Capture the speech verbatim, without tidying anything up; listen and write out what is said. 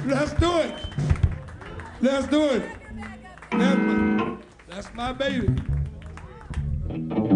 Let's do it. Let's do it. That's my, that's my baby.